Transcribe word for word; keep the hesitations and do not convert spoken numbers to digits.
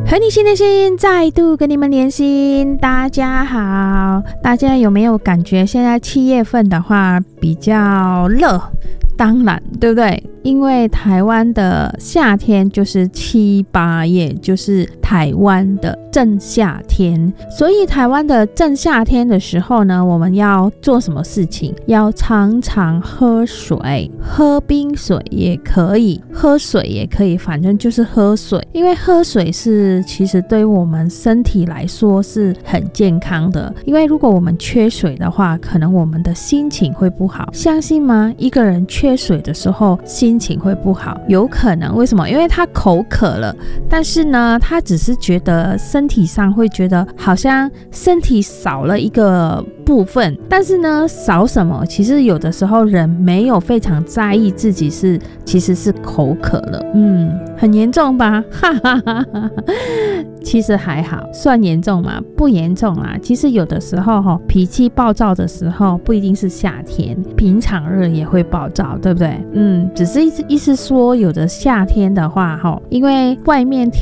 和你心连心，再度跟你们连心。大家好，大家有没有感觉现在七月份的话比较热？当然，对不对？因为台湾的夏天就是七八月，就是台湾的正夏天，所以台湾的正夏天的时候呢，我们要做什么事情？要常常喝水，喝冰水也可以，喝水也可以，反正就是喝水。因为喝水是其实对我们身体来说是很健康的，因为如果我们缺水的话，可能我们的心情会不好。相信吗？一个人缺水的时候，心情会不好，有可能。为什么？因为他口渴了，但是呢，他只是觉得身体上会觉得好像身体少了一个部分，但是呢，少什么？其实有的时候人没有非常在意自己是其实是口渴了，嗯，很严重吧？哈哈哈哈。其实还好，算严重吗？不严重啊。其实有的时候、哦、脾气暴躁的时候，不一定是夏天，平常日也会暴躁，对不对？嗯，只是意思意思说，有的夏天的话、哦、因为外面